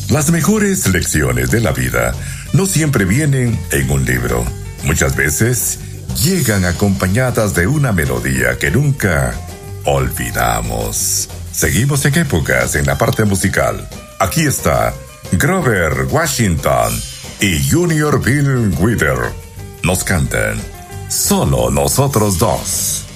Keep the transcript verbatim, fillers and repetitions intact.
Las mejores lecciones de la vida no siempre vienen en un libro. Muchas veces llegan acompañadas de una melodía que nunca olvidamos. Seguimos en épocas en la parte musical. Aquí está Grover Washington y Junior Bill Wither. Nos cantan Solo Nosotros Dos.